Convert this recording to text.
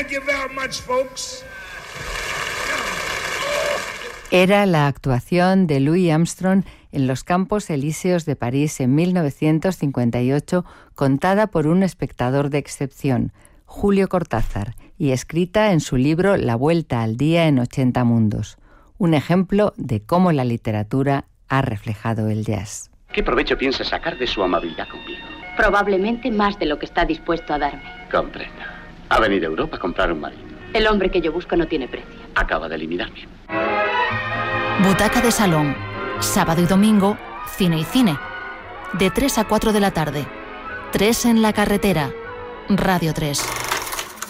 Thank you very much, folks. Era la actuación de Louis Armstrong en los Campos Elíseos de París en 1958, contada por un espectador de excepción, Julio Cortázar, y escrita en su libro La Vuelta al Día en 80 mundos, un ejemplo de cómo la literatura ha reflejado el jazz. ¿Qué provecho piensa sacar de su amabilidad conmigo? Probablemente más de lo que está dispuesto a darme. Comprendo. Ha venido a Europa a comprar un marido. El hombre que yo busco no tiene precio. Acaba de eliminarme. Butaca de salón. Sábado y domingo, cine y cine. De 3 a 4 de la tarde. 3 en la carretera. Radio 3.